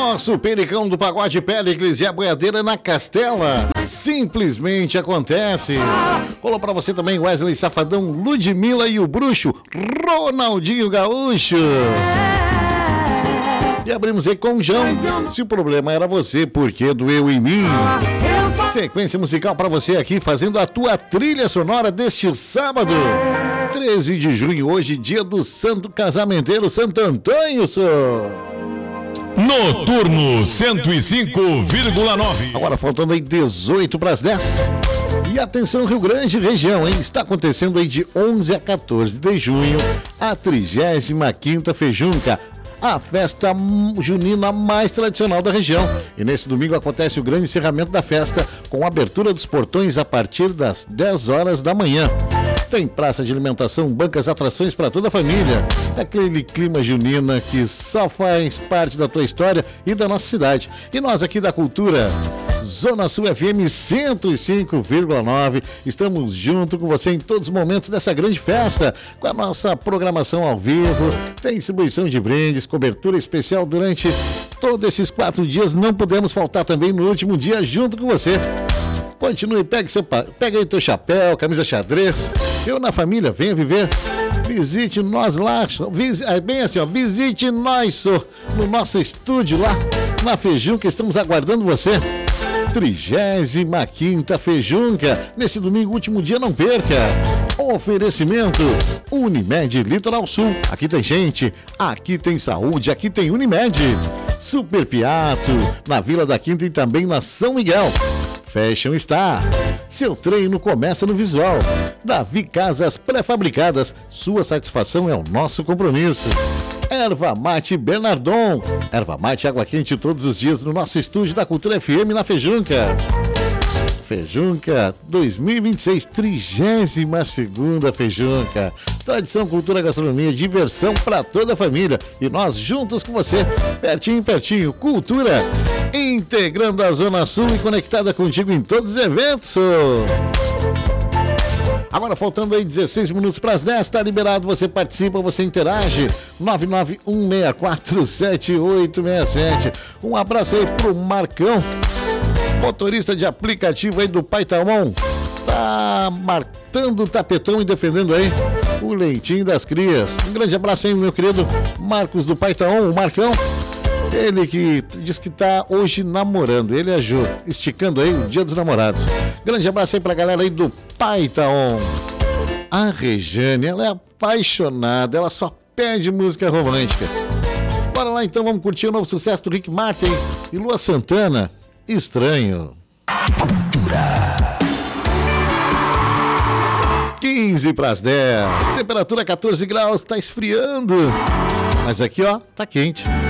nosso Pericão do Pagode Péricles e a boiadeira na Castela. Simplesmente acontece. Rolou pra você também Wesley Safadão, Ludmilla e o Bruxo, Ronaldinho Gaúcho. E abrimos aí com João. Se o problema era você, por que doeu em mim? Sequência musical pra você aqui, fazendo a tua trilha sonora deste sábado, 13 de junho, hoje, dia do Santo Casamenteiro Santo Antônio, senhor. Noturno 105,9. Agora faltando aí 18 para as 10. E atenção, Rio Grande região, hein? Está acontecendo aí de 11 a 14 de junho a 35ª Fejunca, a festa junina mais tradicional da região. E nesse domingo acontece o grande encerramento da festa, com a abertura dos portões a partir das 10 horas da manhã. Tem praça de alimentação, bancas, atrações para toda a família. Aquele clima junina que só faz parte da tua história e da nossa cidade. E nós aqui da Cultura, Zona Sul FM 105,9, estamos junto com você em todos os momentos dessa grande festa, com a nossa programação ao vivo, tem distribuição de brindes, cobertura especial durante todos esses 4 dias. Não podemos faltar também no último dia junto com você. Continue, pega aí teu chapéu, camisa xadrez. Eu na família, venha viver. Visite nós lá, bem assim, ó, visite nós no nosso estúdio lá na Fejunca, estamos aguardando você. 35ª Fejunca, nesse domingo, último dia, não perca. Oferecimento Unimed Litoral Sul. Aqui tem gente, aqui tem saúde, aqui tem Unimed. Super Piato, na Vila da Quinta e também na São Miguel. Fashion Star, seu treino começa no visual. Davi Casas Pré-Fabricadas, sua satisfação é o nosso compromisso. Erva Mate Bernardon, erva mate água quente todos os dias no nosso estúdio da Cultura FM na Fejunca. Fejunca 2026, 32ª Fejunca. Tradição, cultura, gastronomia, diversão para toda a família. E nós juntos com você, pertinho, pertinho. Cultura, integrando a Zona Sul e conectada contigo em todos os eventos. Agora faltando aí 16 minutos para as 10, tá liberado, você participa, você interage, 991647867. Um abraço aí pro Marcão, motorista de aplicativo aí do Paitaon, tá marcando o tapetão e defendendo aí o leitinho das crias. Um grande abraço aí, meu querido Marcos do Paitaon, o Marcão. Ele que diz que tá hoje namorando, ele e a Ju, esticando aí o dia dos namorados. Grande abraço aí pra galera aí do Paitaon. A Rejane, ela é apaixonada, ela só pede música romântica. Bora lá então, vamos curtir o novo sucesso do Rick Martin e Lua Santana, Estranho. Cultura. 15 para as 10, temperatura 14 graus, tá esfriando. Mas aqui ó, tá quente.